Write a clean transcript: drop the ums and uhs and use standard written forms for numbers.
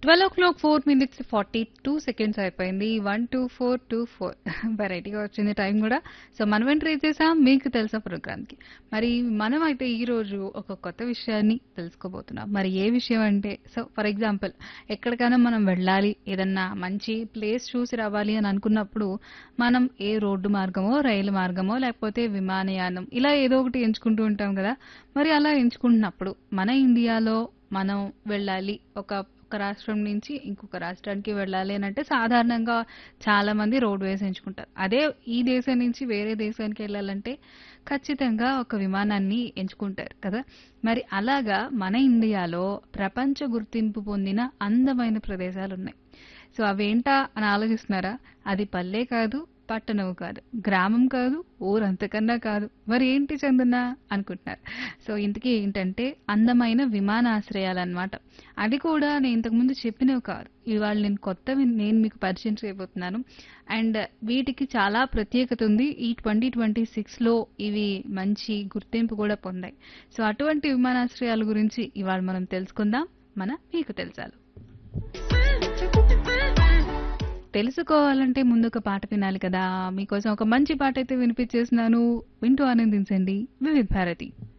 12:04 42 seconds అయిపోయింది. 12424 వెరైటీగా వచ్చింది టైం కూడా. సో మనం ఎంటర్ చేసాం మీకు తెలుసా ప్రోగ్రామ్కి. మరి మనం అయితే ఈ రోజు ఒక కొత్త విషయాన్ని తెలుసుకోబోతున్నాం. మరి ఏ విషయం అంటే, సో ఫర్ ఎగ్జాంపుల్ ఎక్కడికైనా మనం వెళ్ళాలి, ఏదన్నా మంచి ప్లేస్ చూసి రావాలి అని అనుకున్నప్పుడు మనం ఏ రోడ్డు మార్గమో, రైలు మార్గమో, లేకపోతే విమానయానం ఇలా ఏదో ఒకటి ఎంచుకుంటూ ఉంటాం కదా. మరి అలా ఎంచుకుంటున్నప్పుడు మన ఇండియాలో మనం వెళ్ళాలి, ఒక రాష్ట్రం నుంచి ఇంకొక రాష్ట్రానికి వెళ్ళాలి అని అంటే సాధారణంగా చాలా మంది రోడ్ వేస్ ఎంచుకుంటారు. అదే ఈ దేశం నుంచి వేరే దేశానికి వెళ్ళాలంటే ఖచ్చితంగా ఒక విమానాన్ని ఎంచుకుంటారు కదా. మరి అలాగా మన ఇండియాలో ప్రపంచ గుర్తింపు పొందిన అందమైన ప్రదేశాలు ఉన్నాయి. సో అవేంటా అని ఆలోచిస్తున్నారా? అది పల్లె కాదు, పట్టణం కాదు, గ్రామం కాదు, ఊరంతకన్నా కాదు, మరి ఏంటి చందన అనుకుంటున్నారు. సో ఇంతకీ ఏంటంటే అందమైన విమానాశ్రయాలన్నమాట. అది కూడా నేను ఇంతకుముందు చెప్పినవి కాదు, ఇవాళ నేను కొత్తవి నేను మీకు పరిచయం చేయబోతున్నాను. అండ్ వీటికి చాలా ప్రత్యేకత ఉంది. ఈ 2026లో ఇవి మంచి గుర్తింపు కూడా పొందాయి. సో అటువంటి విమానాశ్రయాల గురించి ఇవాళ మనం తెలుసుకుందాం. మీకు తెలుసాలు తెలుసుకోవాలంటే ముందు ఒక పాట వినాలి కదా. మీకోసం ఒక మంచి పాట అయితే వినిపించేస్తున్నాను, వింటూ ఆనందించండి. వివిధ భారతి.